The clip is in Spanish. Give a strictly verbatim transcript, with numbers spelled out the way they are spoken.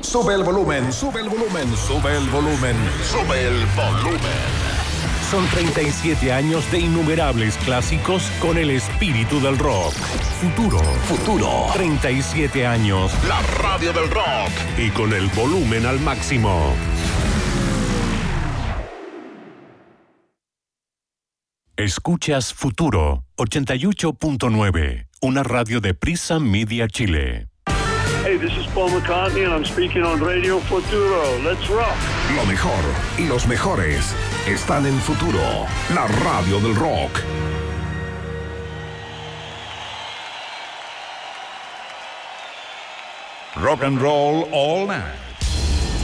Sube el volumen, sube el volumen, sube el volumen, sube el volumen. Son treinta y siete años de innumerables clásicos con el espíritu del rock. Futuro, futuro. treinta y siete años. La radio del rock. Y con el volumen al máximo. Escuchas Futuro ochenta y ocho punto nueve, una radio de Prisa Media Chile. Hey, this is Paul McCartney and I'm speaking on Radio Futuro. Let's rock. Lo mejor y los mejores están en Futuro, la radio del rock. Rock and roll all night.